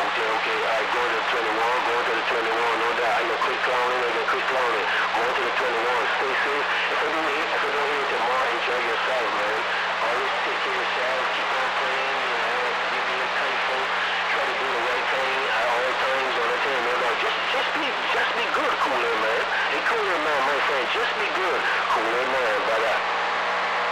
Okay. All right, go to the 21. Go to the 21. No doubt. I know Chris Clowney. I got Chris Clowney. Go to the 21. Stay safe. If I don't hear it tomorrow, enjoy yourself, man. Always take care of yourself. Keep on praying. You be thankful. Try to do the right thing at all times. All the time. No doubt. Just be good, Cooler, man. Hey, Cooler, man, my friend. Just be good, Cooler, man, brother.